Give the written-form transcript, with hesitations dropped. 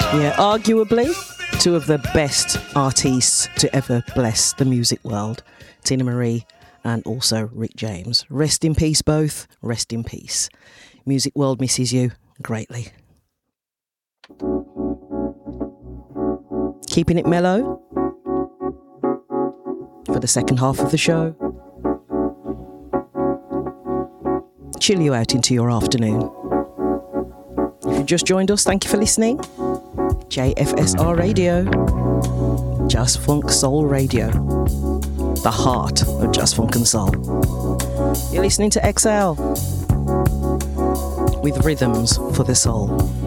Yeah, arguably two of the best artists to ever bless the music world, Tina Marie and also Rick James. Rest in peace both, rest in peace. Music world misses you greatly. Keeping it mellow for the second half of the show. Chill you out into your afternoon. If you've just joined us, thank you for listening. JFSR Radio, Just Funk Soul Radio, the heart of Just Funk and Soul. You're listening to XL with rhythms for the soul.